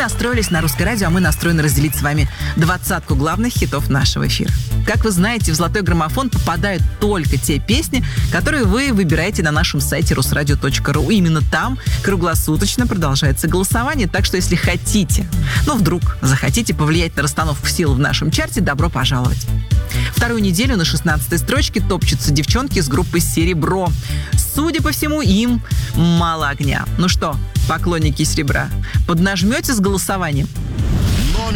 настроились на Русское радио, а мы настроены разделить с вами 20 главных хитов нашего эфира. Как вы знаете, в «Золотой граммофон» попадают только те песни, которые вы выбираете на нашем сайте rusradio.ru. Именно там круглосуточно продолжается голосование. Так что, если хотите, вдруг захотите повлиять на расстановку сил в нашем чарте, добро пожаловать. Вторую неделю на 16-й строчке топчутся девчонки с группы «Серебро». Судя по всему, им мало огня. Ну что, поклонники «Серебра», поднажмете с голосованием?